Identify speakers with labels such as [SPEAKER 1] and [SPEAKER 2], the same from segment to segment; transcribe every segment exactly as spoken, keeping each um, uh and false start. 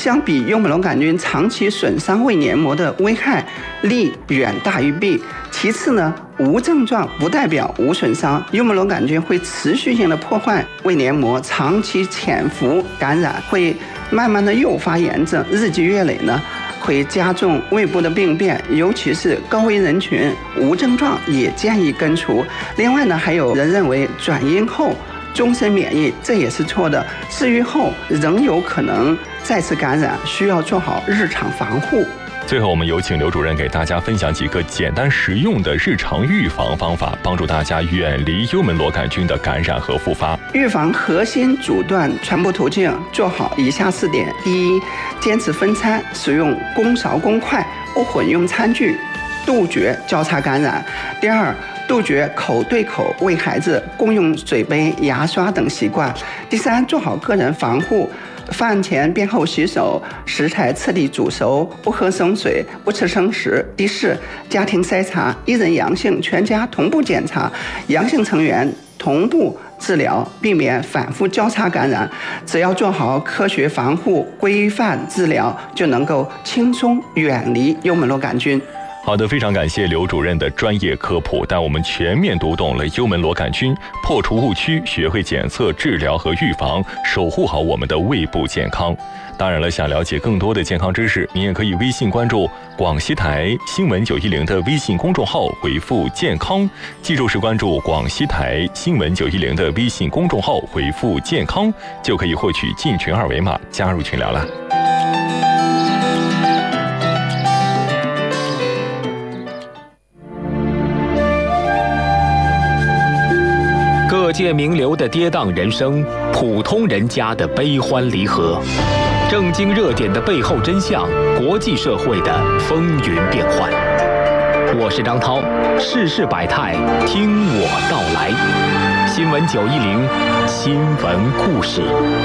[SPEAKER 1] 相比幽门螺杆菌长期损伤胃黏膜的危害利远大于弊。其次呢，无症状不代表无损伤，幽门螺杆菌会持续性的破坏胃黏膜，长期潜伏感染，会慢慢的诱发炎症，日积月累呢，会加重胃部的病变，尤其是高危人群，无症状也建议根除。另外呢，还有人认为转阴后终身免疫，这也是错的，治愈后仍有可能再次感染，需要做好日常防护。
[SPEAKER 2] 最后，我们有请刘主任给大家分享几个简单实用的日常预防方法，帮助大家远离幽门螺杆菌的感染和复发。
[SPEAKER 1] 预防核心阻断传播途径，做好以下四点：第一，坚持分餐，使用公勺公筷，不混用餐具，杜绝交叉感染；第二，杜绝口对口喂孩子、共用水杯、牙刷等习惯；第三，做好个人防护。饭前便后洗手，食材彻底煮熟，不喝生水，不吃生食。第四，家庭筛查，一人阳性，全家同步检查，阳性成员同步治疗，避免反复交叉感染。只要做好科学防护、规范治疗，就能够轻松远离幽门螺杆菌。
[SPEAKER 2] 好的，非常感谢刘主任的专业科普，带我们全面读懂了幽门螺杆菌，破除误区，学会检测、治疗和预防，守护好我们的胃部健康。当然了，想了解更多的健康知识，您也可以微信关注广西台新闻九一零的微信公众号，回复健康，记住是关注广西台新闻九一零的微信公众号，回复健康，就可以获取进群二维码，加入群聊了。
[SPEAKER 3] 各界名流的跌宕人生，普通人家的悲欢离合，正经热点的背后真相，国际社会的风云变幻。我是张涛，世事百态，听我道来。新闻九一零，新闻故事。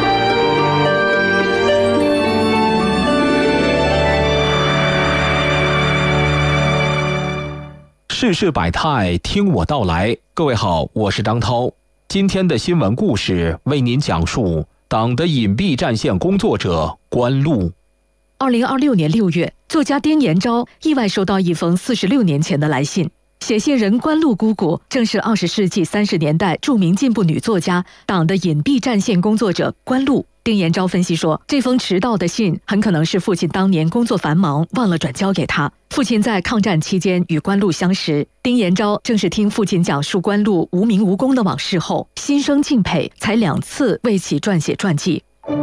[SPEAKER 3] 世事百态，听我道来。各位好，我是张涛。今天的新闻故事为您讲述党的隐蔽战线工作者关露。
[SPEAKER 4] 二零二六年六月，作家丁延昭意外收到一封四十六年前的来信，写信人关露姑姑正是二十世纪三十年代著名进步女作家、党的隐蔽战线工作者关露。丁延昭分析说，这封迟到的信很可能是父亲当年工作繁忙忘了转交给他。父亲在抗战期间与关露相识，丁延昭正是听父亲讲述关露无名无功的往事后，心生敬佩，才两次为其撰写传记。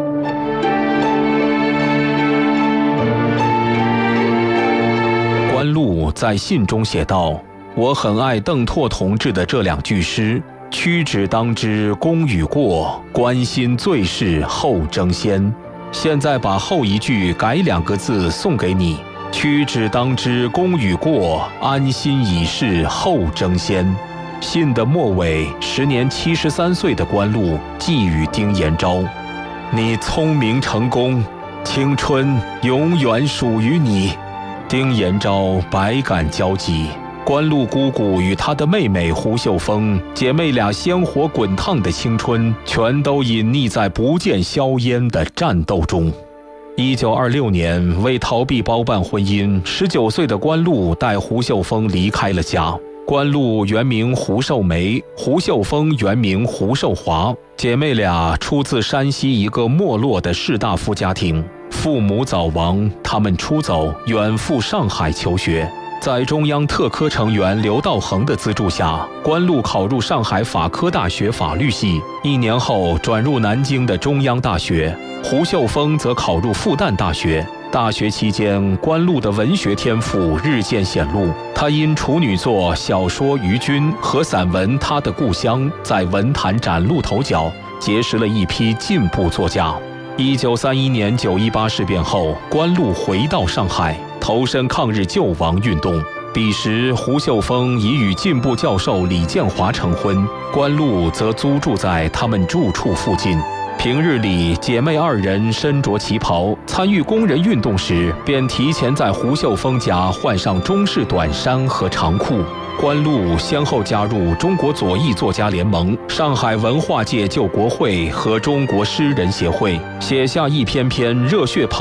[SPEAKER 3] 关露在信中写道：“我很爱邓拓同志的这两句诗。屈指当知功与过，关心最是后争先。现在把后一句改两个字送给你，屈指当知功与过，安心已是后争先。”信的末尾，时年七十三岁的关露寄语丁延昭：“你聪明成功，青春永远属于你。”丁延昭百感交集。关露姑姑与她的妹妹胡秀峰，姐妹俩鲜活滚烫的青春，全都隐匿在不见硝烟的战斗中。一九二六年，为逃避包办婚姻，十九岁的关露带胡秀峰离开了家。关露原名胡寿梅，胡秀峰原名胡寿华，姐妹俩出自山西一个没落的士大夫家庭，父母早亡，他们出走，远赴上海求学。在中央特科成员刘道恒的资助下，关露考入上海法科大学法律系，一年后转入南京的中央大学。胡秀峰则考入复旦大学。大学期间，关露的文学天赋日渐显露。他因处女作、小说《于君》和散文《他的故乡》在文坛崭露头角，结识了一批进步作家。一九三一年九一八事变后，关露回到上海，投身抗日救亡运动。彼时，胡秀峰已与进步教授李建华成婚，关露则租住在他们住处附近。平日里，姐妹二人身着旗袍，参与工人运动时，便提前在胡秀峰家换上中式短衫和长裤。关露先后加入中国左翼作家联盟、上海文化界救国会和中国诗人协会，写下一篇篇热血澎